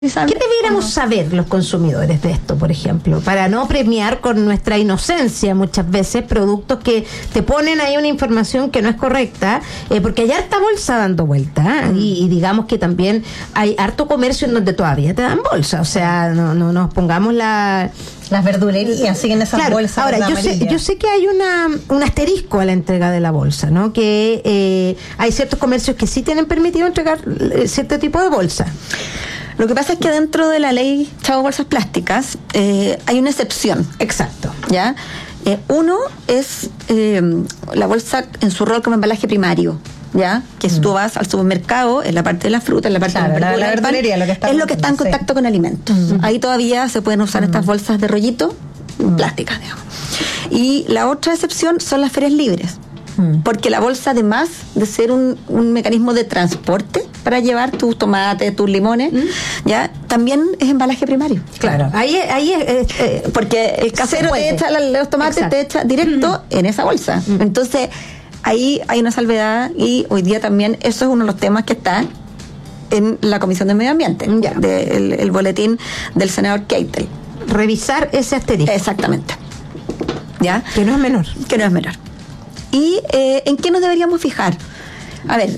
¿Qué debiéramos saber los consumidores de esto, por ejemplo? Para no premiar con nuestra inocencia muchas veces productos que te ponen ahí una información que no es correcta, porque hay harta bolsa dando vuelta, y digamos que también hay harto comercio en donde todavía te dan bolsa, o sea, no nos pongamos las verdulerías siguen esas bolsas. Ahora, yo sé que hay un asterisco a la entrega de la bolsa, ¿no? Que hay ciertos comercios que sí tienen permitido entregar cierto tipo de bolsa. Lo que pasa es que dentro de la ley Chao Bolsas Plásticas hay una excepción. Exacto. ¿Ya? Uno es la bolsa en su rol como embalaje primario. ¿Ya? Que si tú vas al supermercado, en la parte de la fruta, en la parte de la verdulería, es lo que está en contacto con alimentos. Ahí todavía se pueden usar estas bolsas de rollito plásticas, digamos. Y la otra excepción son las ferias libres. Porque la bolsa, además de ser un mecanismo de transporte para llevar tus tomates, tus limones, ya también es embalaje primario. Claro, ahí es porque el casero te echa los tomates, exacto, te echa directo en esa bolsa. Entonces ahí hay una salvedad, y hoy día también eso es uno de los temas que está en la Comisión de Medio Ambiente, el boletín del senador Keitel. Revisar ese asterisco. Exactamente. ¿Ya? Que no es menor. Que no es menor. ¿Y en qué nos deberíamos fijar? A ver,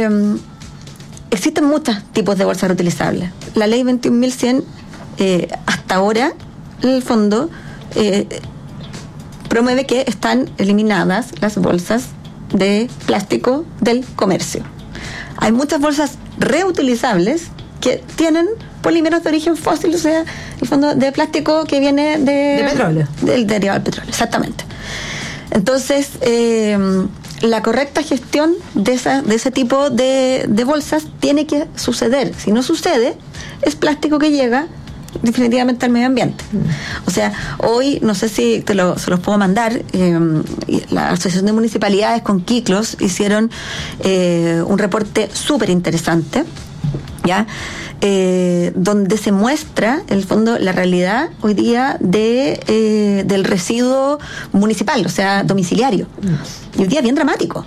existen muchos tipos de bolsas reutilizables. La ley 21.100, hasta ahora, en el fondo, promueve que están eliminadas las bolsas de plástico del comercio. Hay muchas bolsas reutilizables que tienen polímeros de origen fósil, o sea, el fondo de plástico que viene de petróleo. Del derivado del petróleo, exactamente. Entonces, la correcta gestión de ese tipo de bolsas tiene que suceder. Si no sucede, es plástico que llega definitivamente al medio ambiente. O sea, hoy, no sé si se los puedo mandar, la Asociación de Municipalidades con Kiklos hicieron un reporte súper interesante, ¿ya? Donde se muestra, en el fondo, la realidad hoy día del residuo municipal, o sea, domiciliario. Y hoy día es bien dramático.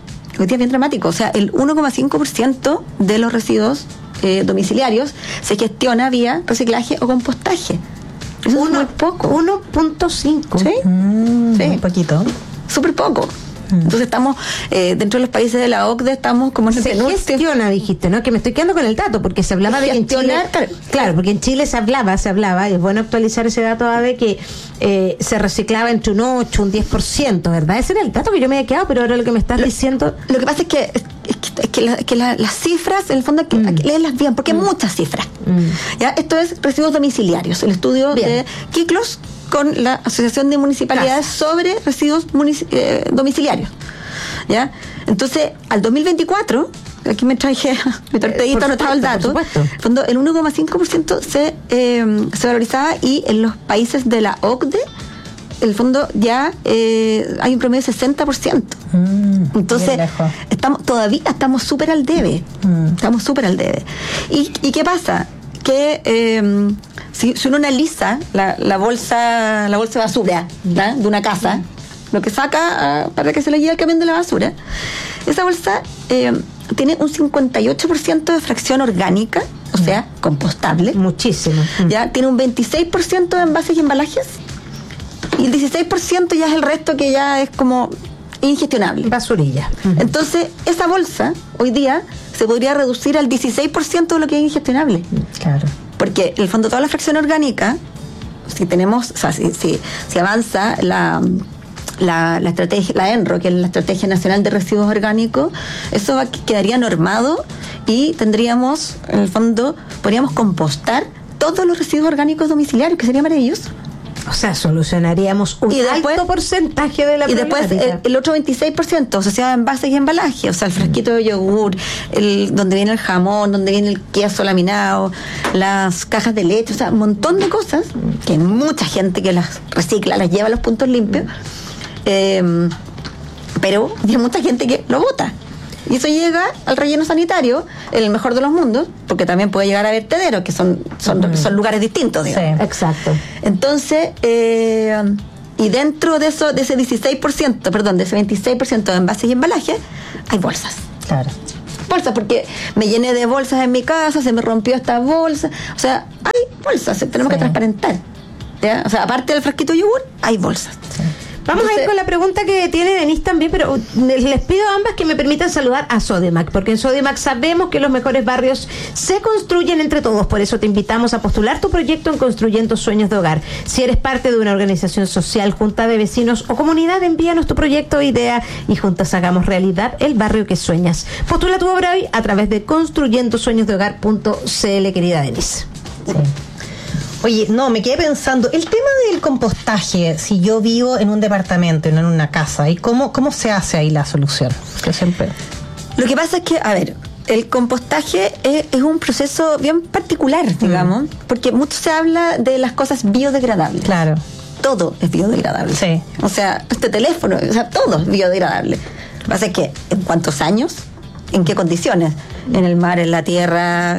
O sea, el 1,5% de los residuos domiciliarios se gestiona vía reciclaje o compostaje. Eso es muy poco. 1.5. ¿Sí? Sí. Un poquito. Súper poco. Entonces estamos, dentro de los países de la OCDE, estamos como en el penúltimo. Se gestiona, dijiste, ¿no? Que me estoy quedando con el dato, porque se hablaba de que en Chile... Claro, porque en Chile se hablaba, y es bueno actualizar ese dato, de que se reciclaba entre un 8, un 10%, ¿verdad? Ese era el dato que yo me había quedado, pero ahora lo que me estás diciendo... Lo que pasa es que las cifras, en el fondo, hay que leerlas bien, porque hay muchas cifras. ¿Ya? Esto es residuos domiciliarios, el estudio de Kiklos con la Asociación de Municipalidades sobre residuos domiciliarios. ¿Ya? Entonces, al 2024, aquí me traje mi torpedito anotado el dato, el 1,5% se valorizaba, y en los países de la OCDE, el fondo ya hay un promedio de 60%. Entonces, estamos súper al debe. Estamos súper al debe. ¿Y qué pasa? Que si uno analiza la bolsa de basura, ¿no?, de una casa, lo que saca para que se le lleve el camión de la basura, esa bolsa tiene un 58% de fracción orgánica, o sea, compostable. Muchísimo. Ya tiene un 26% de envases y embalajes, y el 16% ya es el resto, que ya es como ingestionable. Basurilla. Entonces, esa bolsa hoy día se podría reducir al 16% de lo que es ingestionable. Claro. Porque en el fondo, toda la fracción orgánica, si tenemos, o sea, si avanza la estrategia, la ENRO, que es la Estrategia Nacional de Residuos Orgánicos, eso quedaría normado, y tendríamos, en el fondo, podríamos compostar todos los residuos orgánicos domiciliarios, que sería maravilloso. O sea, solucionaríamos un alto porcentaje de la problemática. Y después el otro 26% asociado a envases y embalaje, o sea, el frasquito de yogur, donde viene el jamón, donde viene el queso laminado, las cajas de leche, o sea, un montón de cosas que mucha gente que las recicla, las lleva a los puntos limpios, pero hay mucha gente que lo bota. Y eso llega al relleno sanitario, en el mejor de los mundos, porque también puede llegar a vertederos, que son lugares distintos, digamos. Sí, exacto. Entonces, y dentro de eso, de ese 26%, de ese 26% de envases y embalajes, hay bolsas. Claro. bolsas, porque me llené de bolsas en mi casa, se me rompió esta bolsa. O sea, hay bolsas, tenemos que transparentar. ¿Ya? O sea, aparte del frasquito de yogur, hay bolsas. Sí. Vamos a ir con la pregunta que tiene Denise también, pero les pido a ambas que me permitan saludar a Sodimac, porque en Sodimac sabemos que los mejores barrios se construyen entre todos. Por eso te invitamos a postular tu proyecto en Construyendo Sueños de Hogar. Si eres parte de una organización social, junta de vecinos o comunidad, envíanos tu proyecto o idea y juntas hagamos realidad el barrio que sueñas. Postula tu obra hoy a través de construyendosueñosdehogar.cl, querida Denise. Sí. Oye, no, me quedé pensando, el tema del compostaje, si yo vivo en un departamento y no en una casa, ¿y cómo se hace ahí la solución? Que siempre... Lo que pasa es que, a ver, el compostaje es un proceso bien particular, digamos, porque mucho se habla de las cosas biodegradables. Claro. Todo es biodegradable. Sí. O sea, este teléfono, o sea, todo es biodegradable. Lo que pasa es que, ¿en cuántos años? ¿En qué condiciones? En el mar, en la tierra...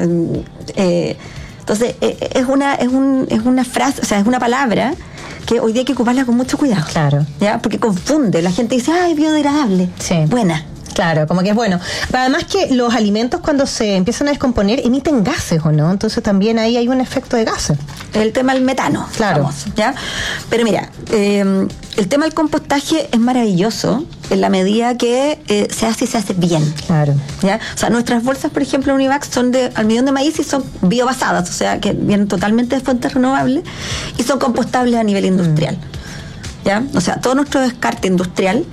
Entonces, es una frase, o sea, es una palabra que hoy día hay que ocuparla con mucho cuidado. Claro. ¿Ya? Porque confunde. La gente dice, es biodegradable. Sí. Buena. Claro, como que es bueno. Además que los alimentos cuando se empiezan a descomponer emiten gases, ¿o no? Entonces también ahí hay un efecto de gases. El tema del metano. Claro. Famoso, ¿ya? Pero mira, el tema del compostaje es maravilloso en la medida que se hace bien. Claro. ¿Ya? O sea, nuestras bolsas, por ejemplo, Univac son de almidón de maíz y son biobasadas, o sea, que vienen totalmente de fuentes renovables y son compostables a nivel industrial. ¿Ya? O sea, todo nuestro descarte industrial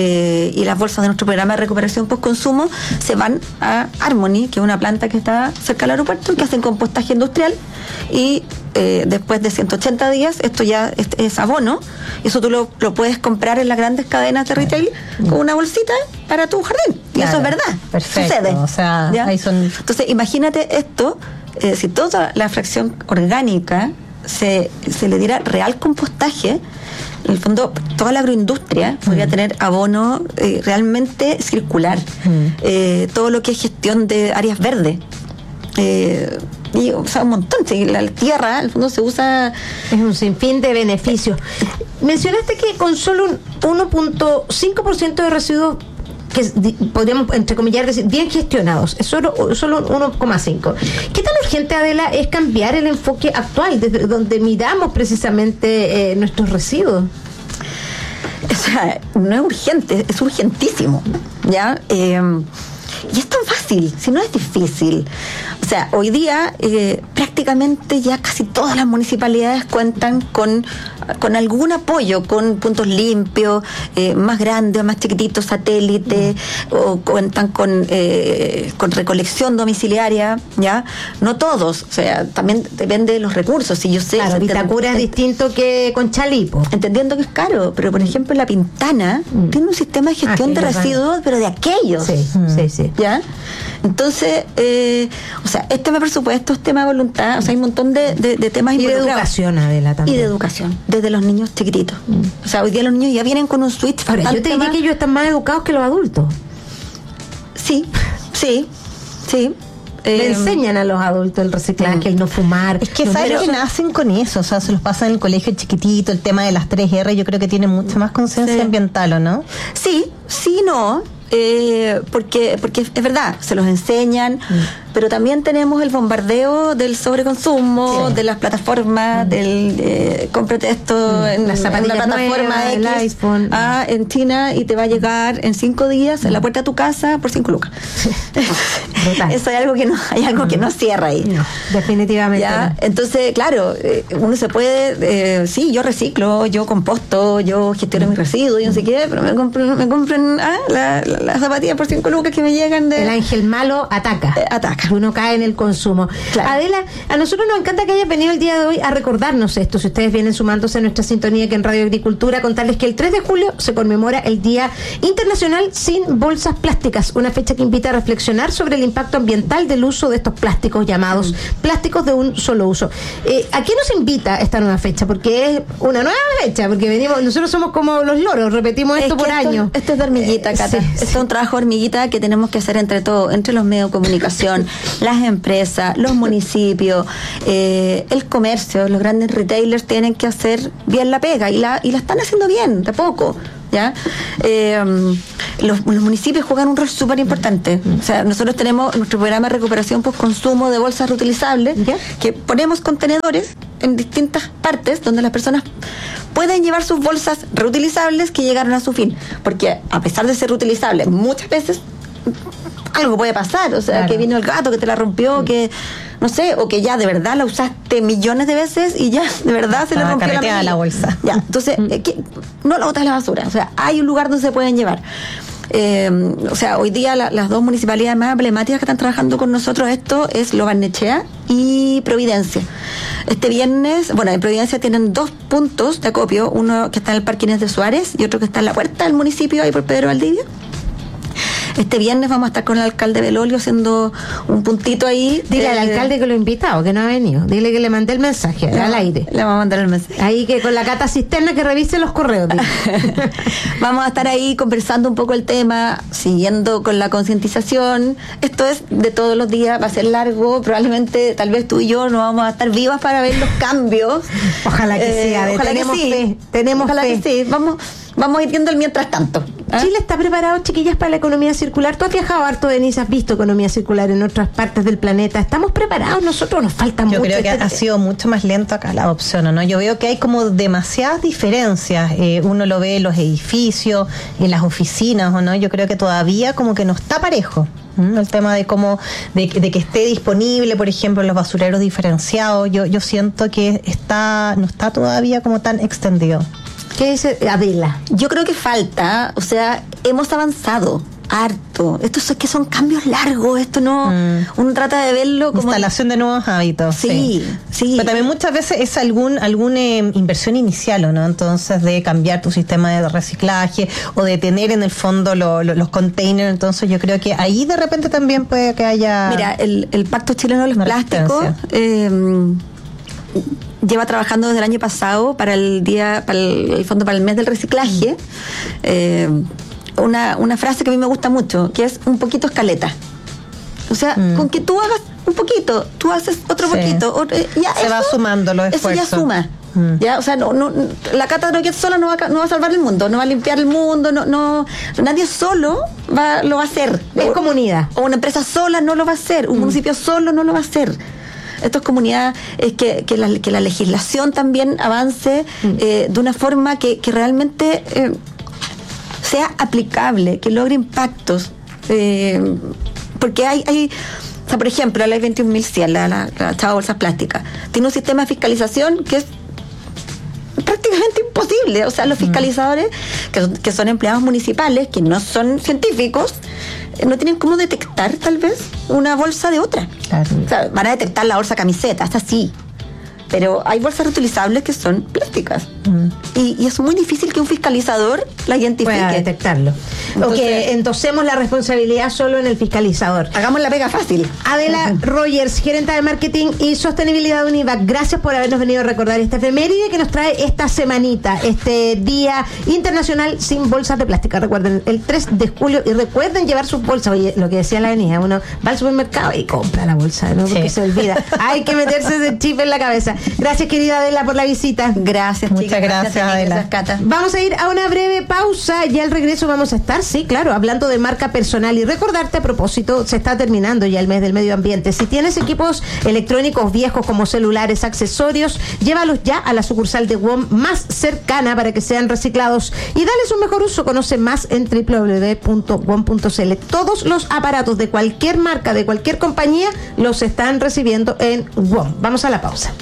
y las bolsas de nuestro programa de recuperación post-consumo se van a Harmony, que es una planta que está cerca del aeropuerto, que hacen compostaje industrial y después de 180 días esto ya es abono. Eso tú lo puedes comprar en las grandes cadenas de retail con una bolsita para tu jardín. Y eso es verdad. Perfecto. Sucede. O sea, ahí son... Entonces, imagínate esto, si toda la fracción orgánica se le diera real compostaje, en el fondo toda la agroindustria podría tener abono realmente circular. Todo lo que es gestión de áreas verdes. Y, o sea, un montón. La tierra, en el fondo, se usa... Es un sinfín de beneficios. Mencionaste que con solo un 1.5% de residuos que podríamos, entrecomillar, decir, bien gestionados, es solo un 1,5. ¿Qué tan urgente, Adela, es cambiar el enfoque actual, desde donde miramos precisamente nuestros residuos? O sea, no es urgente, es urgentísimo, ¿ya? Y es tan fácil, si no es difícil. O sea, hoy día prácticamente ya casi todas las municipalidades cuentan con algún apoyo, con puntos limpios, más grandes o más chiquititos, satélites, o cuentan con recolección domiciliaria, ¿ya? No todos, o sea, también depende de los recursos. Si yo sé, claro, Vitacura es distinto que con Chalipo. Entendiendo que es caro, pero por ejemplo La Pintana tiene un sistema de gestión de residuos, pero de aquellos. Sí. ¿Ya? Entonces, o sea, este tema de presupuesto es tema de voluntad, o sea, hay un montón de temas y de educación, Adela, también. Y de educación, desde los niños chiquititos. O sea, hoy día los niños ya vienen con un switch. Ahora, yo te diría que ellos están más educados que los adultos. Sí. Le enseñan a los adultos el reciclaje, el no fumar. Es que saben que nacen con eso, o sea, se los pasan en el colegio chiquitito, el tema de las 3R, yo creo que tiene mucha más conciencia ambiental, ¿o no? Sí, no. Porque es verdad, se los enseñan, pero también tenemos el bombardeo del sobreconsumo, de las plataformas, del cómprate esto en la plataforma X, iPhone. En China, y te va a llegar en 5 días en la puerta de tu casa por 5 lucas. Eso hay algo que no cierra ahí. No, definitivamente. ¿Ya? No. Entonces, claro, uno se puede, sí, yo reciclo, yo composto, yo gestiono mis residuos, y no sé qué, pero me compren las zapatillas por 5 lucas que me llegan de... El ángel malo ataca. Uno cae en el consumo. Claro. Adela, a nosotros nos encanta que hayas venido el día de hoy a recordarnos esto. Si ustedes vienen sumándose a nuestra sintonía que en Radio Agricultura, contarles que el 3 de julio se conmemora el Día Internacional Sin Bolsas Plásticas, una fecha que invita a reflexionar sobre el impacto ambiental del uso de estos plásticos llamados plásticos de un solo uso. ¿A qué nos invita esta nueva fecha? Porque es una nueva fecha, porque nosotros somos como los loros, repetimos esto por años. Esto es de hormiguita, Cata. Esto es un trabajo de hormiguita que tenemos que hacer entre todos, entre los medios de comunicación, las empresas, los municipios, el comercio, los grandes retailers tienen que hacer bien la pega y la están haciendo bien, de poco. ¿ya? Los municipios juegan un rol súper importante. O sea, nosotros tenemos nuestro programa de recuperación post-consumo de bolsas reutilizables, que ponemos contenedores en distintas partes donde las personas pueden llevar sus bolsas reutilizables que llegaron a su fin. Porque a pesar de ser reutilizables, muchas veces algo puede pasar, o sea, claro, que vino el gato que te la rompió, que no sé, o que ya de verdad la usaste millones de veces y ya de verdad se le rompió la bolsa. Ya, entonces no la botas a la basura, o sea, hay un lugar donde se pueden llevar. O sea, hoy día las dos municipalidades más emblemáticas que están trabajando con nosotros esto es Lo Barnechea y Providencia. Este viernes, bueno, en Providencia tienen 2 puntos de acopio, uno que está en el Parque Inés de Suárez y otro que está en la puerta del municipio, ahí por Pedro Valdivia. Este viernes vamos a estar con el alcalde Belolio haciendo un puntito ahí. Dile al alcalde que lo he invitado, que no ha venido. Dile que le mandé el mensaje al aire. Le vamos a mandar el mensaje. Ahí que con la Cata Cisterna que revise los correos. Vamos a estar ahí conversando un poco el tema, siguiendo con la concientización. Esto es de todos los días, va a ser largo. Probablemente, tal vez tú y yo no vamos a estar vivas para ver los cambios. Ojalá que sea. Tenemos fe. Ojalá que sí. Vamos a ir viendo el mientras tanto. Chile está preparado, chiquillas, para la economía circular. Tú has viajado harto, Denise, has visto economía circular en otras partes del planeta. ¿Estamos preparados? Nosotros nos falta mucho. Yo creo que ha sido mucho más lento acá la adopción, ¿no? Yo veo que hay como demasiadas diferencias. Uno lo ve en los edificios, en las oficinas, ¿o no? Yo creo que todavía como que no está parejo. El tema de cómo de que esté disponible, por ejemplo, los basureros diferenciados. Yo siento que no está todavía como tan extendido. ¿Qué dice Adela? Yo creo que falta, o sea, hemos avanzado harto. Esto es que son cambios largos, esto no, uno trata de verlo como instalación de nuevos hábitos. Sí. Pero también muchas veces es alguna inversión inicial, ¿o no? Entonces, de cambiar tu sistema de reciclaje o de tener en el fondo los containers. Entonces, yo creo que ahí de repente también puede que haya. Mira, el Pacto Chileno de los Plásticos lleva trabajando desde el año pasado para el fondo para el mes del reciclaje, una frase que a mí me gusta mucho, que es un poquito escaleta. O sea, con que tú hagas un poquito, tú haces otro poquito, ya se va sumando los esfuerzos. Eso ya suma. Ya, o sea, no, la Cata no sola no va a salvar el mundo, no va a limpiar el mundo, no nadie solo lo va a hacer. Es comunidad. O una empresa sola no lo va a hacer, un municipio solo no lo va a hacer. Esto es comunidad, es que la legislación también avance de una forma que realmente sea aplicable, que logre impactos. Porque hay o sea, por ejemplo, la ley 21.100, la chava bolsas plásticas, tiene un sistema de fiscalización que es prácticamente imposible. O sea, los fiscalizadores, que son empleados municipales, que no son científicos, no tienen cómo detectar tal vez una bolsa de otra. Claro. O sea, van a detectar la bolsa camiseta, hasta así. Pero hay bolsas reutilizables que son plásticas. Y es muy difícil que un fiscalizador la identifique. Pueda detectarlo. Endosemos la responsabilidad solo en el fiscalizador. Hagamos la pega fácil. Adela Rogers, gerente de marketing y sostenibilidad de Univac, gracias por habernos venido a recordar esta efeméride que nos trae esta semanita, este Día Internacional sin Bolsas de Plástica. Recuerden, el 3 de julio, y recuerden llevar sus bolsas. Oye, lo que decía la Avenida, uno va al supermercado y compra la bolsa, ¿no? Porque se olvida. Hay que meterse ese chip en la cabeza. Gracias, querida Adela, por la visita. Gracias, muchas gracias, Adela. Vamos a ir a una breve pausa y al regreso vamos a estar, sí, claro, hablando de marca personal y recordarte a propósito, se está terminando ya el mes del medio ambiente. Si tienes equipos electrónicos viejos como celulares, accesorios, llévalos ya a la sucursal de WOM más cercana para que sean reciclados y dales un mejor uso. Conoce más en www.wom.cl. Todos los aparatos de cualquier marca, de cualquier compañía, los están recibiendo en WOM. Vamos a la pausa.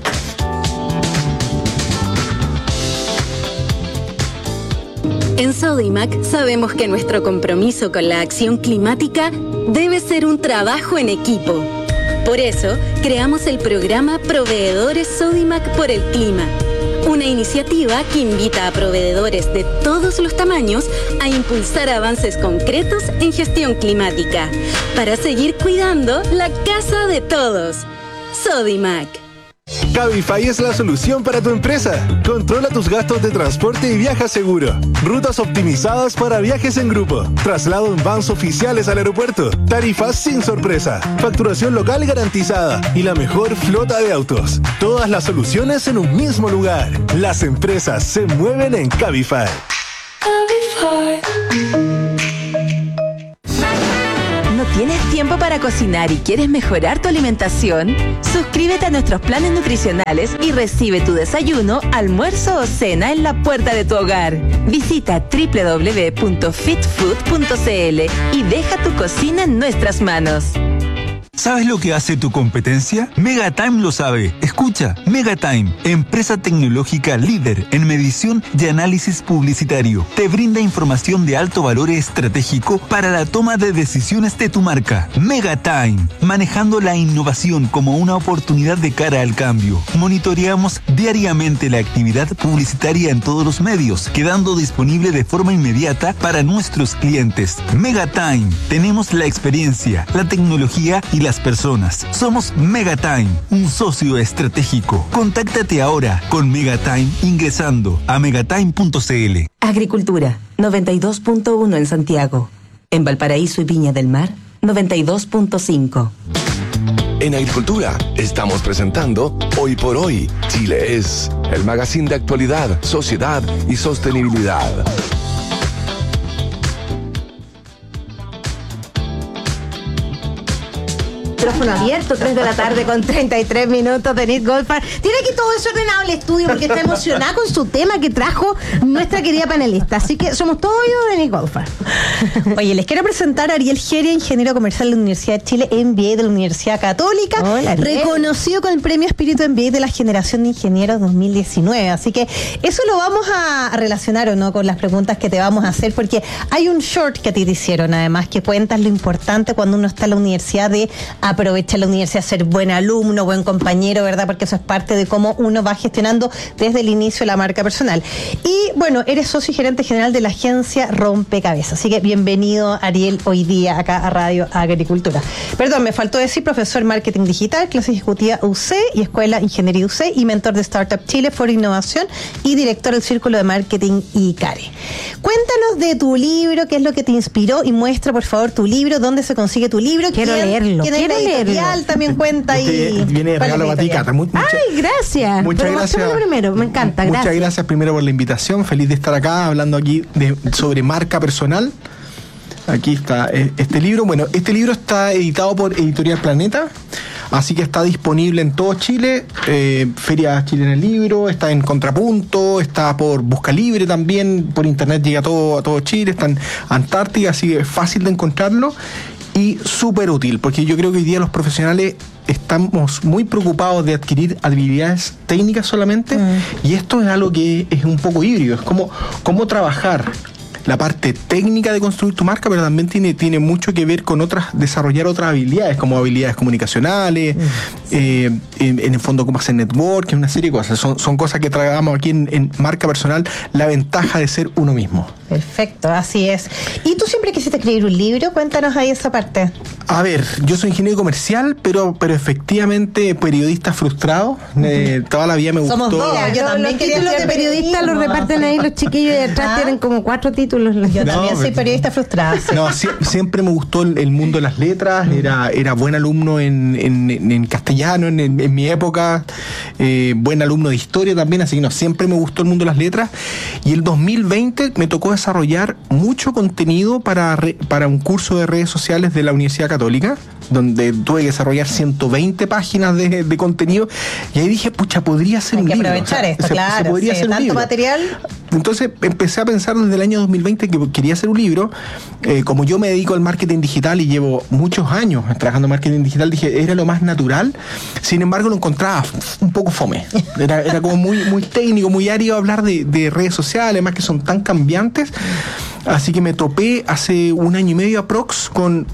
En Sodimac sabemos que nuestro compromiso con la acción climática debe ser un trabajo en equipo. Por eso, creamos el programa Proveedores Sodimac por el Clima, una iniciativa que invita a proveedores de todos los tamaños a impulsar avances concretos en gestión climática, para seguir cuidando la casa de todos. Sodimac. Cabify es la solución para tu empresa. Controla tus gastos de transporte y viaja seguro. Rutas optimizadas para viajes en grupo. Traslado en vans oficiales al aeropuerto. Tarifas sin sorpresa. Facturación local garantizada. Y la mejor flota de autos. Todas las soluciones en un mismo lugar. Las empresas se mueven en Cabify. ¿No tienes tiempo para cocinar y quieres mejorar tu alimentación? Suscríbete a nuestros planes nutricionales y recibe tu desayuno, almuerzo o cena en la puerta de tu hogar. Visita www.fitfood.cl y deja tu cocina en nuestras manos. ¿Sabes lo que hace tu competencia? Megatime lo sabe. Escucha, Megatime, empresa tecnológica líder en medición y análisis publicitario. Te brinda información de alto valor estratégico para la toma de decisiones de tu marca. Megatime, manejando la innovación como una oportunidad de cara al cambio. Monitoreamos diariamente la actividad publicitaria en todos los medios, quedando disponible de forma inmediata para nuestros clientes. Megatime, tenemos la experiencia, la tecnología y las personas. Somos Megatime, un socio estratégico. Contáctate ahora con Megatime ingresando a megatime.cl. Agricultura, 92.1 en Santiago. En Valparaíso y Viña del Mar, 92.5. En Agricultura estamos presentando Hoy por Hoy, Chile es, el magazine de actualidad, sociedad y sostenibilidad. Micrófono abierto, 3 de la tarde con 33 minutos. Denise Goldfarb tiene aquí todo eso ordenado el estudio porque está emocionada con su tema que trajo nuestra querida panelista. Así que somos todos yo, Denise Goldfarb. Oye, les quiero presentar a Ariel Geria, ingeniero comercial de la Universidad de Chile, MBA de la Universidad Católica. Hola, Ariel. Reconocido con el premio Espíritu MBA de la Generación de Ingenieros 2019. Así que eso lo vamos a relacionar o no con las preguntas que te vamos a hacer, porque hay un short que a ti te hicieron, además, que cuentas lo importante cuando uno está en la universidad de aprovechar la universidad, ser buen alumno, buen compañero, ¿verdad? Porque eso es parte de cómo uno va gestionando desde el inicio la marca personal. Y bueno, eres socio y gerente general de la agencia Rompecabezas. Así que bienvenido, Ariel, hoy día acá a Radio Agricultura. Perdón, me faltó decir profesor de Marketing Digital, clase ejecutiva UC y Escuela Ingeniería UC y mentor de Startup Chile for Innovación y director del Círculo de Marketing ICARE. Cuéntanos de tu libro, qué es lo que te inspiró y muestra, por favor, tu libro, dónde se consigue tu libro. Quiero leerlo. Editorial también cuenta ahí. Viene de regalo para ti, Cata. Ay, gracias. Muchas gracias. Primero, me encanta. Muchas gracias primero por la invitación. Feliz de estar acá hablando aquí sobre marca personal. Aquí está este libro. Bueno, este libro está editado por Editorial Planeta, así que está disponible en todo Chile. Feria Chilena del Libro, está en Contrapunto, está por Busca Libre también, por internet llega a todo Chile, está en Antártica, así que es fácil de encontrarlo. Y súper útil, porque yo creo que hoy día los profesionales estamos muy preocupados de adquirir habilidades técnicas solamente, y esto es algo que es un poco híbrido, es como cómo trabajar la parte técnica de construir tu marca, pero también tiene mucho que ver con desarrollar otras habilidades, como habilidades comunicacionales, en el fondo cómo hacer network, una serie de cosas. Son cosas que trabajamos aquí en marca personal, la ventaja de ser uno mismo. Perfecto, así es. ¿Y tú siempre quisiste escribir un libro? Cuéntanos ahí esa parte. A ver, yo soy ingeniero comercial, pero efectivamente periodista frustrado. Toda la vida me gustó. Somos dos, yo también los títulos de periodista los reparten ahí los chiquillos y detrás tienen como 4 títulos. Yo también soy periodista frustrada. No, siempre me gustó el mundo de las letras, era buen alumno en castellano en mi época, buen alumno de historia también, así que siempre me gustó el mundo de las letras. Y el 2020 me tocó desarrollar mucho contenido para un curso de redes sociales de la Universidad Católica, donde tuve que desarrollar 120 páginas de contenido, y ahí dije, pucha, podría ser un libro. Hay que aprovechar esto, claro. Se podría hacer un libro. Material. Entonces empecé a pensar desde el año 2020 que quería hacer un libro. Como yo me dedico al marketing digital y llevo muchos años trabajando en marketing digital, dije, era lo más natural. Sin embargo, lo encontraba un poco fome. Era como muy técnico, muy árido hablar de redes sociales, además que son tan cambiantes. Así que me topé hace 1 año y medio aprox con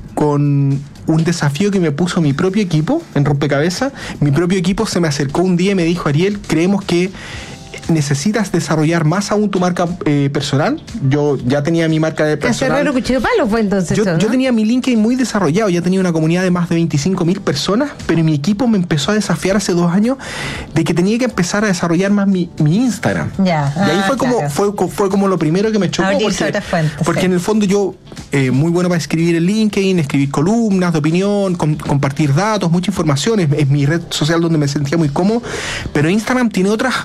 un desafío que me puso mi propio equipo en Rompecabezas. Mi propio equipo se me acercó un día y me dijo, Ariel, creemos que necesitas desarrollar más aún tu marca personal. Yo ya tenía mi marca de personal. Herrero Cuchillo Palo fue entonces. Yo tenía mi LinkedIn muy desarrollado, ya tenía una comunidad de más de 25.000 personas, pero mi equipo me empezó a desafiar hace 2 años de que tenía que empezar a desarrollar más mi Instagram. Y ahí fue como lo primero que me chocó, porque en el fondo yo muy bueno para escribir en LinkedIn, escribir columnas de opinión, compartir datos, mucha información, es mi red social donde me sentía muy cómodo, pero Instagram tiene otras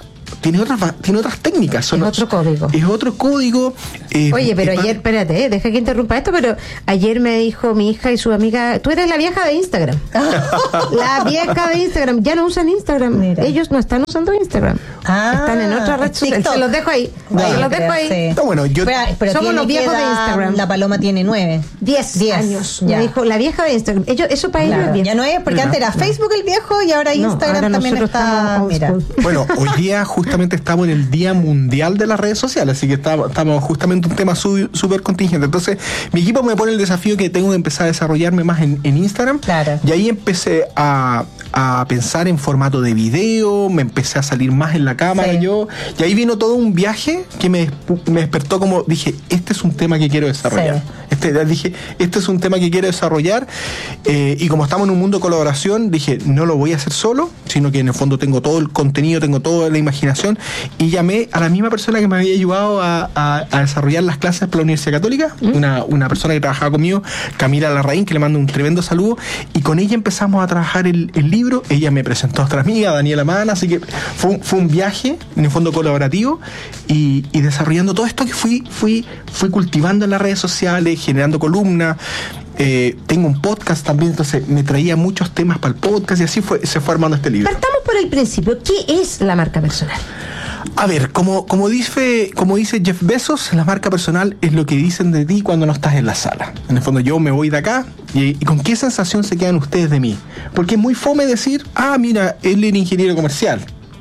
tiene otras técnicas. Es otro código. Es otro código. Oye, pero ayer, espérate, deja que interrumpa esto, pero ayer me dijo mi hija y su amiga, tú eres la vieja de Instagram. La vieja de Instagram, ya no usan Instagram. Mira. Ellos no están usando Instagram. Están en otra red social. Se los dejo ahí. Sí. Bueno, pero somos los viejos de Instagram. La Paloma tiene 10 años. Me dijo, la vieja de Instagram. Eso para ellos es viejo. Ya no es, porque antes era Facebook el viejo y ahora Instagram también está. Mira. Bueno, hoy día justamente estamos en el Día Mundial de las Redes Sociales, así que estamos justamente un tema súper contingente. Entonces, mi equipo me pone el desafío que tengo que empezar a desarrollarme más en Instagram. Claro. Y ahí empecé a pensar en formato de video, me empecé a salir más en la cámara yo, y ahí vino todo un viaje que me despertó como, dije, este es un tema que quiero desarrollar. Este es un tema que quiero desarrollar, y como estamos en un mundo de colaboración, dije, no lo voy a hacer solo, sino que en el fondo tengo todo el contenido, tengo toda la imaginación, y llamé a la misma persona que me había ayudado a desarrollar las clases para la Universidad Católica, una persona que trabajaba conmigo, Camila Larraín, que le mando un tremendo saludo, y con ella empezamos a trabajar el libro. Ella me presentó a otra amiga, Daniela Mana, así que fue un viaje en el fondo colaborativo, y desarrollando todo esto que fui cultivando en las redes sociales, generando columnas. Tengo un podcast también, entonces me traía muchos temas para el podcast, y así se fue armando este libro. Partamos por el principio. ¿Qué es la marca personal? A ver, como dice Jeff Bezos, la marca personal es lo que dicen de ti cuando no estás en la sala. En el fondo, yo me voy de acá y ¿con qué sensación se quedan ustedes de mí? Porque es muy fome decir, mira, él era ingeniero comercial.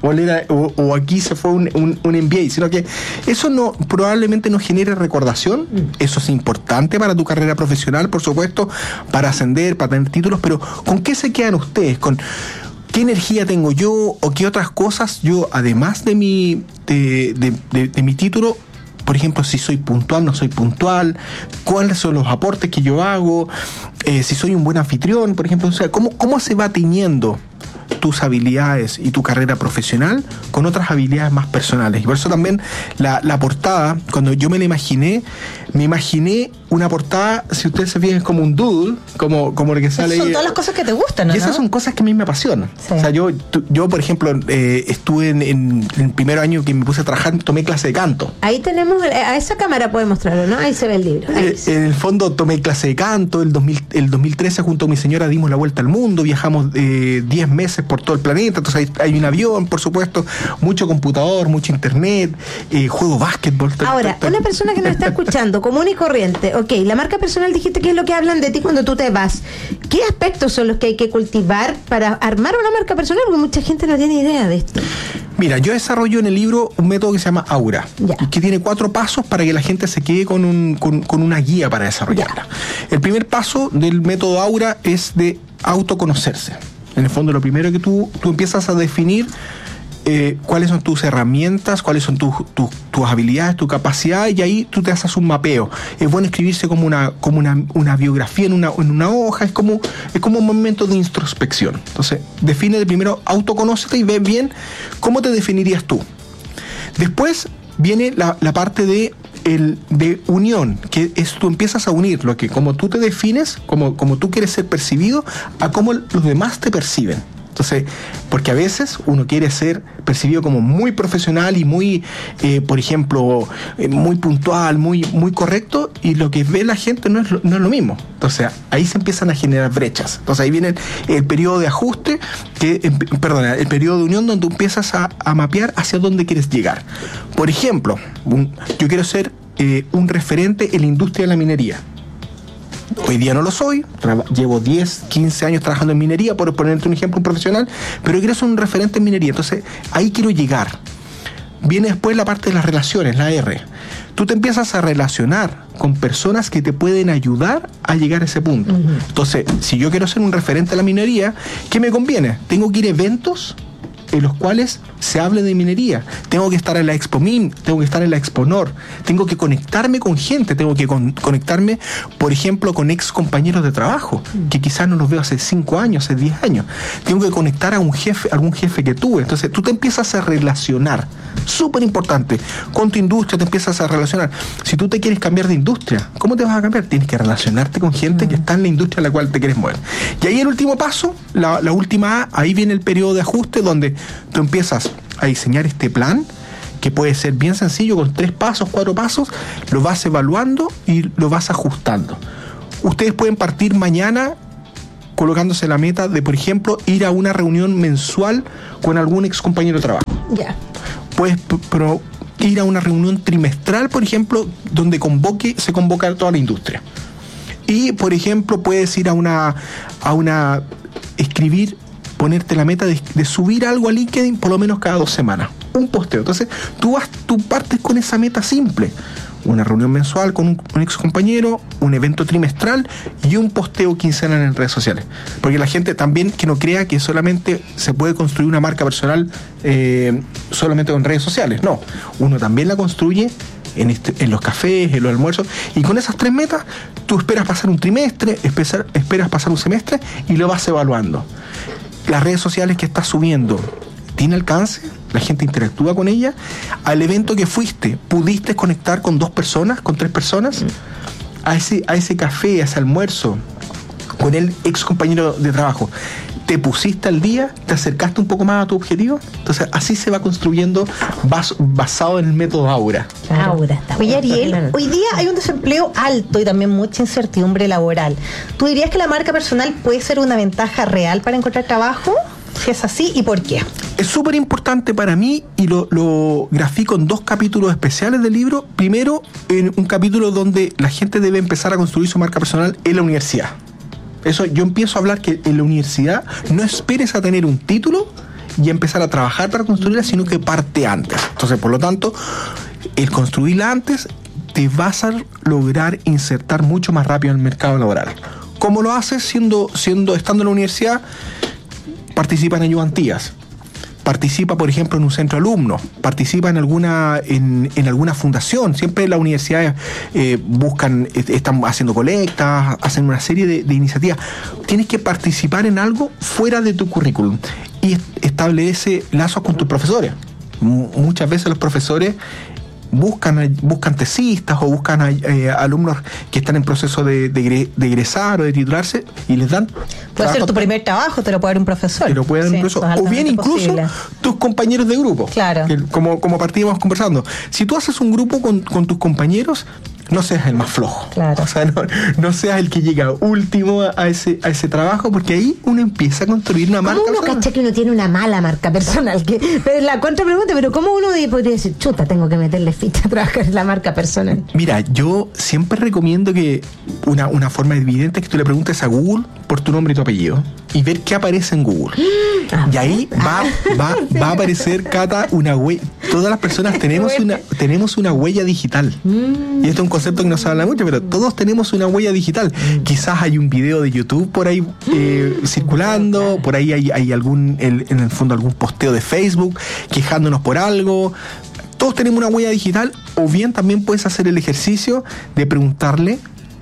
O aquí se fue un MBA, sino que eso probablemente no genere recordación. Eso es importante para tu carrera profesional, por supuesto, para ascender, para tener títulos, pero ¿con qué se quedan ustedes? ¿Con qué energía tengo yo o qué otras cosas yo, además de mi título? Por ejemplo, si soy puntual, no soy puntual, cuáles son los aportes que yo hago, si soy un buen anfitrión, por ejemplo, o sea, ¿cómo se va tiñendo tus habilidades y tu carrera profesional con otras habilidades más personales? Y por eso también la portada, cuando yo me imaginé una portada, si ustedes se fijan, es como un doodle, como lo que sale ahí. Son todas las cosas que te gustan, ¿no? Y esas son cosas que a mí me apasionan. Sí. O sea, yo por ejemplo, estuve en el primer año que me puse a trabajar, tomé clase de canto. Ahí tenemos, a esa cámara puede mostrarlo, ¿no? Ahí se ve el libro. En el fondo tomé clase de canto, el 2013 junto a mi señora dimos la vuelta al mundo, viajamos 10 meses por todo el planeta, entonces hay un avión, por supuesto, mucho computador, mucho internet, juego básquetbol. Ahora, una persona que nos está escuchando, común y corriente, ok, la marca personal dijiste que es lo que hablan de ti cuando tú te vas. ¿Qué aspectos son los que hay que cultivar para armar una marca personal? Porque mucha gente no tiene idea de esto. Mira, yo desarrollo en el libro un método que se llama Aura, que tiene 4 pasos para que la gente se quede con una guía para desarrollarla. El primer paso del método Aura es de autoconocerse. En el fondo, lo primero que tú empiezas a definir cuáles son tus herramientas, cuáles son tus habilidades, tu capacidad, y ahí tú te haces un mapeo. Es bueno escribirse como una biografía en una hoja, es como un momento de introspección. Entonces, define de primero, autoconócete y ve bien cómo te definirías tú. Después viene la parte de unión, que es tú empiezas a unir lo que como tú te defines, como tú quieres ser percibido, a cómo los demás te perciben. Entonces, porque a veces uno quiere ser percibido como muy profesional y muy, por ejemplo, muy puntual, muy correcto, y lo que ve la gente no es lo mismo. Entonces, ahí se empiezan a generar brechas. Entonces, ahí viene el periodo de ajuste, el periodo de unión, donde tú empiezas a mapear hacia dónde quieres llegar. Por ejemplo, yo quiero ser un referente en la industria de la minería. Hoy día no lo soy, llevo 10, 15 años trabajando en minería, por ponerte un ejemplo profesional, pero quiero ser un referente en minería, entonces ahí quiero llegar. Viene después la parte de las relaciones, la R. Tú te empiezas a relacionar con personas que te pueden ayudar a llegar a ese punto. Entonces, si yo quiero ser un referente en la minería, ¿qué me conviene? Tengo que ir a eventos en los cuales se hable de minería. Tengo que estar en la Expo Min, tengo que estar en la Expo Nor, tengo que conectarme con gente, tengo que conectarme, por ejemplo, con ex compañeros de trabajo, que quizás no los veo hace 5 años, hace 10 años. Tengo que conectar a algún jefe que tuve. Entonces tú te empiezas a relacionar, súper importante, con tu industria, te empiezas a relacionar. Si tú te quieres cambiar de industria, ¿cómo te vas a cambiar? Tienes que relacionarte con gente que está en la industria en la cual te quieres mover. Y ahí el último paso, la última A, ahí viene el periodo de ajuste, donde tú empiezas a diseñar este plan, que puede ser bien sencillo, con 3 pasos, 4 pasos, lo vas evaluando y lo vas ajustando. Ustedes pueden partir mañana colocándose la meta de, por ejemplo, ir a una reunión mensual con algún ex compañero de trabajo. Ya. Puedes ir a una reunión trimestral, por ejemplo, donde se convoca a toda la industria. Y, por ejemplo, puedes ir a una escribir, ponerte la meta de subir algo a LinkedIn por lo menos cada 2 semanas. Un posteo. Entonces, tú partes con esa meta simple. Una reunión mensual con un ex compañero, un evento trimestral y un posteo quincenal en redes sociales. Porque la gente también que no crea que solamente se puede construir una marca personal solamente con redes sociales. No, uno también la construye en los cafés, en los almuerzos, y con esas 3 metas tú esperas pasar un trimestre, esperas pasar un semestre y lo vas evaluando. Las redes sociales que estás subiendo, ¿tiene alcance? La gente interactúa con ella. Al evento que fuiste, ¿pudiste conectar con 2 personas, con 3 personas? A ese café, a ese almuerzo, con el ex compañero de trabajo, ¿te pusiste al día? ¿Te acercaste un poco más a tu objetivo? Entonces, así se va construyendo basado en el método Aura. Aura está. Oye, Ariel, hoy día hay un desempleo alto y también mucha incertidumbre laboral. ¿Tú dirías que la marca personal puede ser una ventaja real para encontrar trabajo? Si es así, ¿y por qué? Es súper importante para mí y lo grafico en 2 capítulos especiales del libro. Primero, en un capítulo donde la gente debe empezar a construir su marca personal en la universidad. Eso yo empiezo a hablar que en la universidad no esperes a tener un título y empezar a trabajar para construirla, sino que parte antes. Entonces, por lo tanto, el construirla antes te vas a lograr insertar mucho más rápido en el mercado laboral. ¿Cómo lo haces? Estando en la universidad, participa en ayudantías, participa, por ejemplo, en un centro alumno, participa en alguna fundación. Siempre las universidades están haciendo colectas, hacen una serie de iniciativas. Tienes que participar en algo fuera de tu currículum y establece lazos con tus profesores. Muchas veces los profesores buscan tesistas o buscan alumnos que están en proceso de egresar o de titularse y les dan... Puede ser tu primer trabajo, te lo puede dar un profesor. Te lo puede dar un profesor. O bien incluso posible. Tus compañeros de grupo. Claro. Como partíamos conversando. Si tú haces un grupo con tus compañeros, no seas el más flojo. Claro. O sea, no seas el que llega último a ese trabajo, porque ahí uno empieza a construir una marca personal. ¿Cómo uno cacha que uno tiene una mala marca personal? La contrapregunta, pero ¿cómo uno podría decir, chuta, tengo que meterle ficha a trabajar en la marca personal? Mira, yo siempre recomiendo que una forma evidente es que tú le preguntes a Google por tu nombre y tu apellido y ver qué aparece en Google. Y ahí va a aparecer, Cata, una huella. Todas las personas tenemos una huella digital. Y esto es un concepto que no se habla mucho, pero todos tenemos una huella digital. Quizás hay un video de YouTube por ahí circulando, por ahí hay en el fondo algún posteo de Facebook quejándonos por algo. Todos tenemos una huella digital, o bien también puedes hacer el ejercicio de preguntarle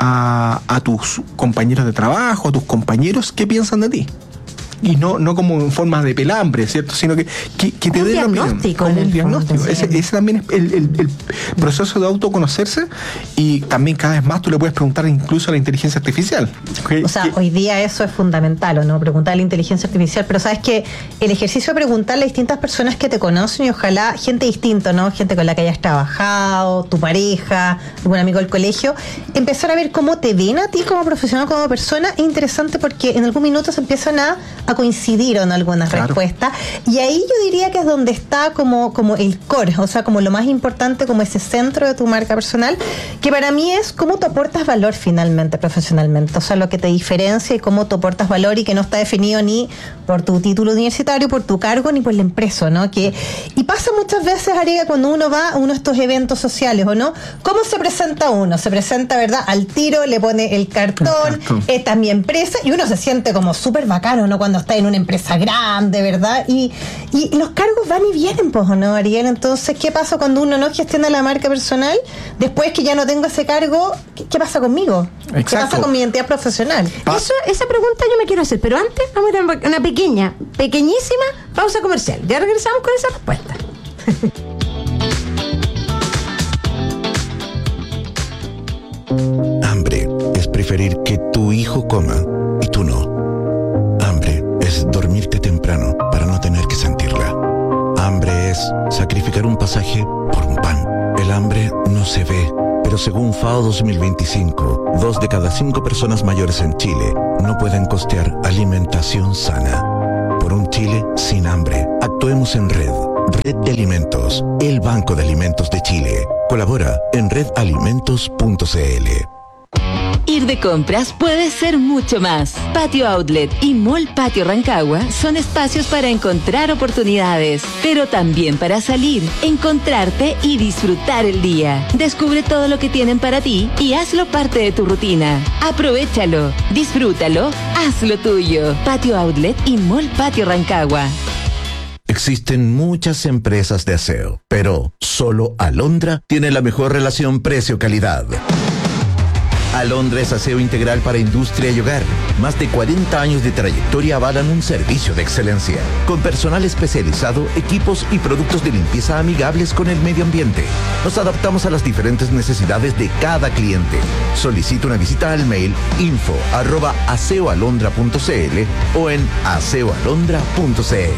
a tus compañeros de trabajo, a tus compañeros, qué piensan de ti. Y no como en forma de pelambre, ¿cierto? Sino que te den un diagnóstico. Como un diagnóstico. Ese también es el proceso de autoconocerse, y también cada vez más tú le puedes preguntar incluso a la inteligencia artificial. O sea, hoy día eso es fundamental, ¿o no? Preguntar a la inteligencia artificial, pero sabes que el ejercicio de preguntarle a distintas personas que te conocen, y ojalá gente distinta, ¿no? Gente con la que hayas trabajado, tu pareja, algún amigo del colegio, empezar a ver cómo te ven a ti como profesional, como persona, es interesante porque en algún minuto se empiezan a coincidir en algunas respuestas, y ahí yo diría que es donde está como el core, o sea, como lo más importante, como ese centro de tu marca personal, que para mí es cómo tú aportas valor finalmente profesionalmente, o sea, lo que te diferencia y cómo tú aportas valor, y que no está definido ni por tu título universitario, por tu cargo, ni por la empresa, ¿no? Y pasa muchas veces, Ariel, cuando uno va a uno de estos eventos sociales, ¿o no? ¿Cómo se presenta uno? Se presenta, ¿verdad? Al tiro, le pone el cartón. Esta es mi empresa, y uno se siente como súper bacano, ¿no? Cuando está en una empresa grande, ¿verdad? Y los cargos van y vienen, pues, ¿no, Ariel? Entonces, ¿qué pasa cuando uno no gestiona la marca personal? Después que ya no tengo ese cargo, ¿qué pasa conmigo? Exacto. ¿Qué pasa con mi identidad profesional? Esa pregunta yo me quiero hacer, pero antes vamos a ir a una pequeñísima pausa comercial. Ya regresamos con esa respuesta. Hambre es preferir que tu hijo coma y tú no. Hambre es dormirte temprano para no tener que sentirla. Hambre es sacrificar un pasaje por un pan. El hambre no se ve, pero según FAO 2025, 2 de cada 5 personas mayores en Chile no pueden costear alimentación sana. Por un Chile sin hambre, actuemos en red. Red de Alimentos, el Banco de Alimentos de Chile. Colabora en redalimentos.cl. Ir de compras puede ser mucho más. Patio Outlet y Mall Patio Rancagua son espacios para encontrar oportunidades, pero también para salir, encontrarte y disfrutar el día. Descubre todo lo que tienen para ti y hazlo parte de tu rutina. Aprovéchalo, disfrútalo, hazlo tuyo. Patio Outlet y Mall Patio Rancagua. Existen muchas empresas de aseo, pero solo Alondra tiene la mejor relación precio-calidad. Alondra es aseo integral para industria y hogar. Más de 40 años de trayectoria avalan un servicio de excelencia. Con personal especializado, equipos y productos de limpieza amigables con el medio ambiente. Nos adaptamos a las diferentes necesidades de cada cliente. Solicita una visita al mail info@aseoalondra.cl o en aseoalondra.cl.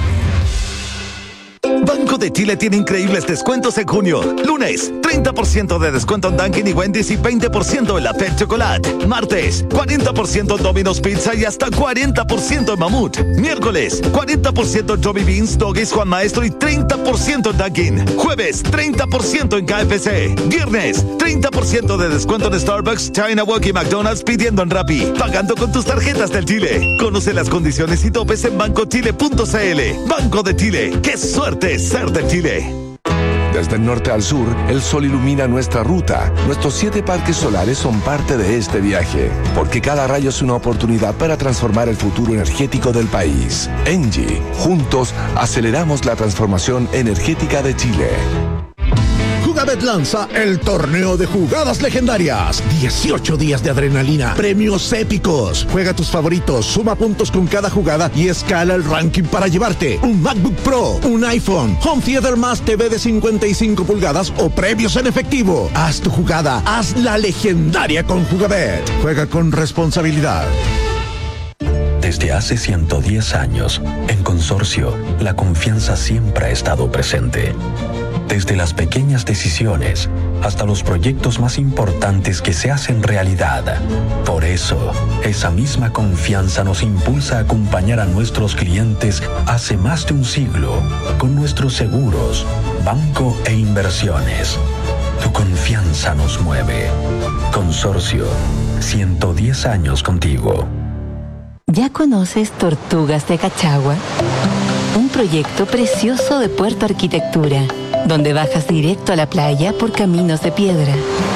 Banco de Chile tiene increíbles descuentos en junio. Lunes, 30% de descuento en Dunkin' y Wendy's y 20% en la Fed Chocolate. Martes, 40% en Domino's Pizza y hasta 40% en Mamut. Miércoles, 40% en Johnny Beans, Doggies, Juan Maestro y 30% en Dunkin'. Jueves, 30% en KFC. Viernes, 30% de descuento en Starbucks, China Walk y McDonald's pidiendo en Rappi. Pagando con tus tarjetas del Chile. Conoce las condiciones y topes en bancochile.cl. Banco de Chile. ¡Qué suerte ser de Chile! Desde el norte al sur, el sol ilumina nuestra ruta. Nuestros 7 parques solares son parte de este viaje, porque cada rayo es una oportunidad para transformar el futuro energético del país. ENGIE, juntos aceleramos la transformación energética de Chile. Jugabet lanza el torneo de jugadas legendarias. 18 días de adrenalina, premios épicos. Juega tus favoritos, suma puntos con cada jugada y escala el ranking para llevarte un MacBook Pro, un iPhone, Home Theater más TV de 55 pulgadas o premios en efectivo. Haz tu jugada, haz la legendaria con Jugabet. Juega con responsabilidad. Desde hace 110 años, en Consorcio, la confianza siempre ha estado presente. Desde las pequeñas decisiones hasta los proyectos más importantes que se hacen realidad. Por eso, esa misma confianza nos impulsa a acompañar a nuestros clientes hace más de un siglo con nuestros seguros, banco e inversiones. Tu confianza nos mueve. Consorcio, 110 años contigo. ¿Ya conoces Tortugas de Cachagua? Un proyecto precioso de Puerto Arquitectura, donde bajas directo a la playa por caminos de piedra.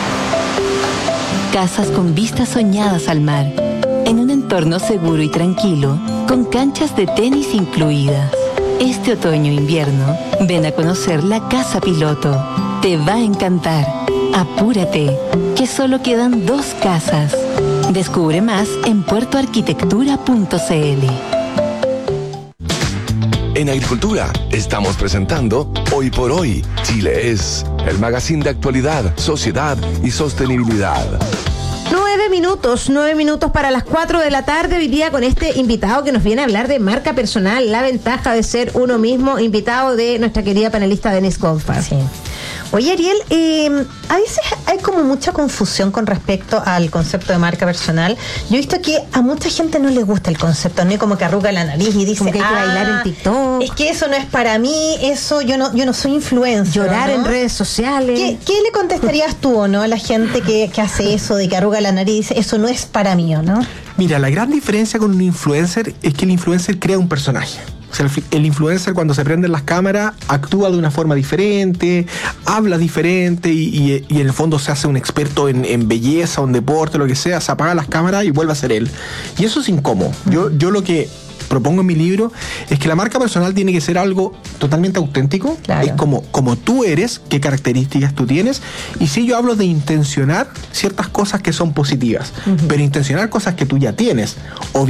Casas con vistas soñadas al mar, en un entorno seguro y tranquilo, con canchas de tenis incluidas. Este otoño-invierno, ven a conocer la casa piloto. Te va a encantar. Apúrate, que solo quedan 2 casas. Descubre más en puertoarquitectura.cl. En Agricultura estamos presentando Hoy por Hoy, Chile es, el magazine de actualidad, sociedad y sostenibilidad. 9 minutos para las 4 de la tarde, hoy día con este invitado que nos viene a hablar de marca personal, la ventaja de ser uno mismo, invitado de nuestra querida panelista Denise Goldfarb. Sí. Oye, Ariel, a veces hay como mucha confusión con respecto al concepto de marca personal. Yo he visto que a mucha gente no le gusta el concepto, ¿no? Como que arruga la nariz y dice, como que hay que bailar en TikTok. Es que eso no es para mí, eso yo no soy influencer. Llorar, ¿no?, en redes sociales. ¿Qué le contestarías tú, o no, a la gente que hace eso, de que arruga la nariz y dice, eso no es para mí, o no? Mira, la gran diferencia con un influencer es que el influencer crea un personaje. O sea, el influencer, cuando se prenden las cámaras, actúa de una forma diferente, habla diferente y en el fondo se hace un experto en belleza, un deporte, lo que sea, se apaga las cámaras y vuelve a ser él. Y eso es incómodo. Yo lo que propongo en mi libro es que la marca personal tiene que ser algo totalmente auténtico. Claro. Es como tú eres, qué características tú tienes. Y sí, yo hablo de intencionar ciertas cosas que son positivas, pero intencionar cosas que tú ya tienes, o bien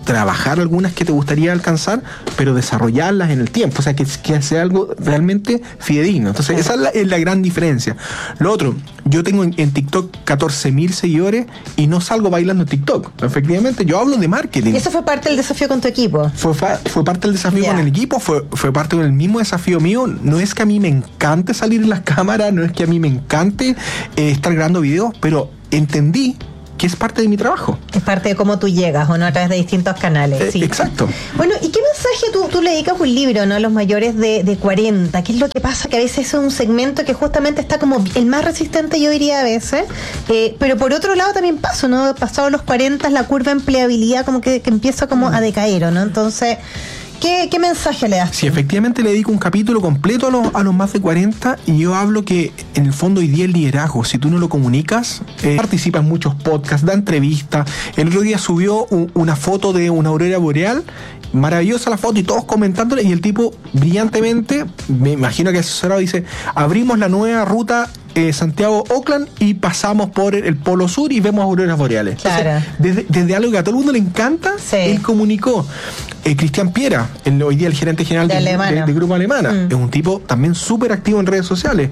trabajar algunas que te gustaría alcanzar, pero desarrollarlas en el tiempo, o sea, que sea algo realmente fidedigno. Entonces, esa es la gran diferencia. Lo otro, yo tengo en TikTok 14,000 seguidores y no salgo bailando en TikTok. Efectivamente, yo hablo de marketing. ¿Y eso fue parte del desafío con tu equipo? Fue parte del desafío con el equipo, fue parte del mismo desafío mío. No es que a mí me encante salir en las cámaras, no es que a mí me encante estar grabando videos, pero entendí que es parte de mi trabajo. Es parte de cómo tú llegas, ¿o no? A través de distintos canales. Sí. Exacto. Bueno, ¿y qué mensaje tú le dedicas un libro, ¿no? A los mayores de 40? ¿Qué es lo que pasa? Que a veces es un segmento que justamente está como el más resistente, yo diría a veces. Pero por otro lado también pasa, ¿no? Pasados los 40, la curva de empleabilidad como que empieza como a decaer, ¿no? Entonces, ¿qué mensaje le das? Sí, efectivamente le dedico un capítulo completo a los más de 40 y yo hablo que en el fondo hoy día el liderazgo, si tú no lo comunicas, participa en muchos podcasts, da entrevistas. El otro día subió una foto de una aurora boreal, maravillosa la foto y todos comentándole, y el tipo brillantemente, me imagino que asesorado, dice: abrimos la nueva ruta Santiago-Oakland y pasamos por el Polo Sur y vemos auroras boreales. Claro. Entonces, desde algo que a todo el mundo le encanta, él comunicó. Cristian Piera, hoy día el gerente general de Grupo Alemana, es un tipo también súper activo en redes sociales.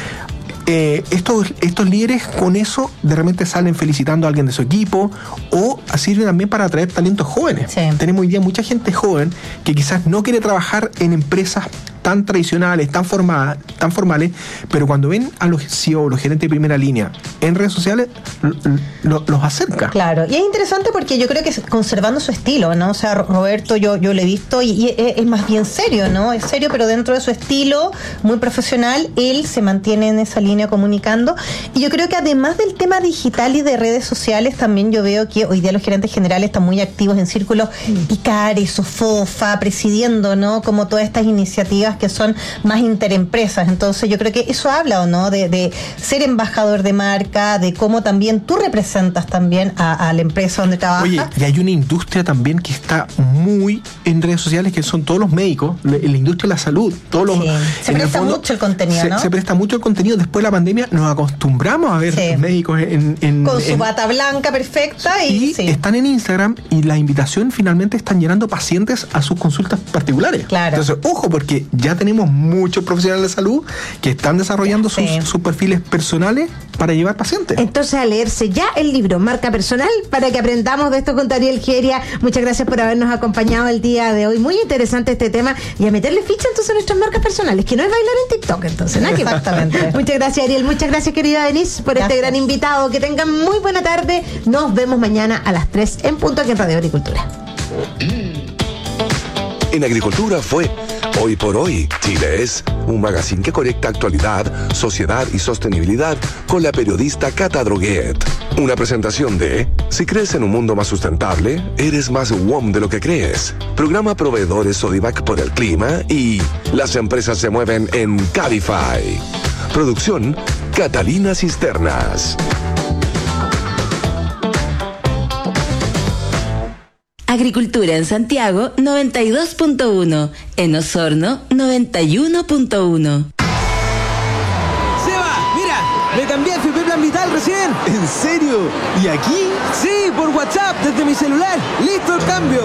Estos líderes con eso de repente salen felicitando a alguien de su equipo o sirven también para atraer talentos jóvenes. Tenemos hoy día mucha gente joven que quizás no quiere trabajar en empresas tan tradicionales, tan formales, pero cuando ven a los CEO, los gerentes de primera línea en redes sociales, los acerca. Claro, y es interesante porque yo creo que conservando su estilo, ¿no? O sea, Roberto, yo lo he visto y es más bien serio, ¿no? Es serio, pero dentro de su estilo muy profesional, él se mantiene en esa línea comunicando. Y yo creo que además del tema digital y de redes sociales, también yo veo que hoy día los gerentes generales están muy activos en círculos ICARE, SOFOFA, presidiendo, ¿no? Como todas estas iniciativas que son más interempresas. Entonces yo creo que eso habla, ¿o no? De ser embajador de marca, de cómo también tú representas también a la empresa donde trabajas. Oye, y hay una industria también que está muy en redes sociales, que son todos los médicos, la industria de la salud. Todos los, se presta mucho el contenido, ¿no? Se presta mucho el contenido. Después de la pandemia nos acostumbramos a ver médicos con su bata blanca perfecta y están en Instagram y la invitación finalmente están llenando pacientes a sus consultas particulares. Claro. Entonces, ojo, porque ya tenemos muchos profesionales de salud que están desarrollando sus perfiles personales para llevar pacientes. Entonces, a leerse ya el libro Marca Personal para que aprendamos de esto con Daniel Geria. Muchas gracias por habernos acompañado el día de hoy. Muy interesante este tema y a meterle ficha entonces a nuestras marcas personales, que no es bailar en TikTok, entonces, ¿no? Exactamente. Muchas gracias, Ariel. Muchas gracias, querida Denise, por este gran invitado. Que tengan muy buena tarde. Nos vemos mañana a las 3 en punto aquí en Radio Agricultura. En Agricultura fue Hoy por Hoy. Chile es un magazine que conecta actualidad, sociedad y sostenibilidad con la periodista Cata Droguet. Una presentación de Si crees en un mundo más sustentable, eres más WOM de lo que crees. Programa Proveedores Sodivac por el clima y las empresas se mueven en Cabify. Producción Catalina Cisternas. Agricultura en Santiago 92.1, en Osorno 91.1. Seba, mira, me cambié a FP Plan Vital recién. ¿En serio? ¿Y aquí? Sí, por WhatsApp, desde mi celular. ¡Listo el cambio!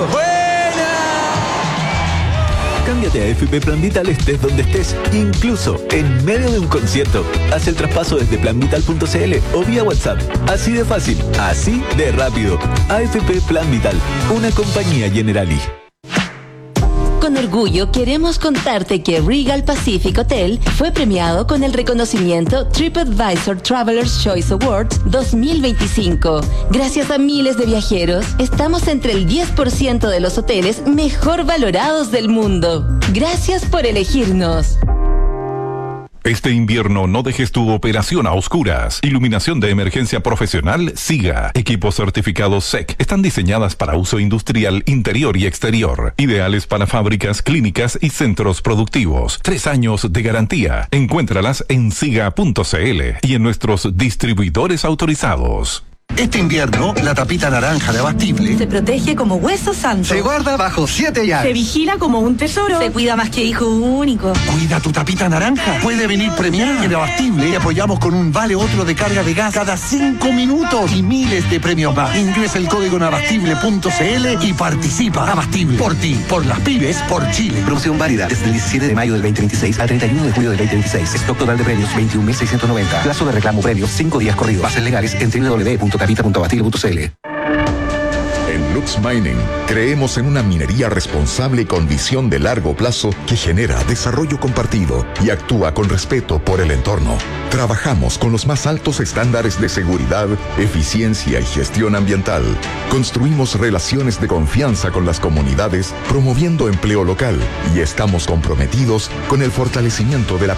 Cámbiate a FP Plan Vital estés donde estés, incluso en medio de un concierto. Haz el traspaso desde planvital.cl o vía WhatsApp. Así de fácil, así de rápido. AFP Plan Vital, una compañía Generali. Con orgullo queremos contarte que Regal Pacific Hotel fue premiado con el reconocimiento TripAdvisor Traveler's Choice Awards 2025. Gracias a miles de viajeros, estamos entre el 10% de los hoteles mejor valorados del mundo. Gracias por elegirnos. Este invierno no dejes tu operación a oscuras. Iluminación de emergencia profesional SIGA. Equipos certificados SEC. Están diseñadas para uso industrial interior y exterior. Ideales para fábricas, clínicas y centros productivos. 3 años de garantía. Encuéntralas en siga.cl y en nuestros distribuidores autorizados. Este invierno, la tapita naranja de Abastible se protege como hueso santo. se guarda bajo 7 llaves. Se vigila como un tesoro. Se cuida más que hijo único. Cuida tu tapita naranja. Puede venir premiada. En Abastible te apoyamos con un vale otro de carga de gas cada 5 minutos y miles de premios más. Ingresa el código en abastible.cl y participa. Abastible. Por ti, por las pymes, por Chile. Promoción válida desde el 17 de mayo del 2026 al 31 de julio del 2026. Stock total de premios 21.690. Plazo de reclamo premios 5 días corridos. Bases legales en www.capita.abastible.cl. En Lux Mining creemos en una minería responsable con visión de largo plazo que genera desarrollo compartido y actúa con respeto por el entorno. Trabajamos con los más altos estándares de seguridad, eficiencia y gestión ambiental. Construimos relaciones de confianza con las comunidades, promoviendo empleo local y estamos comprometidos con el fortalecimiento de la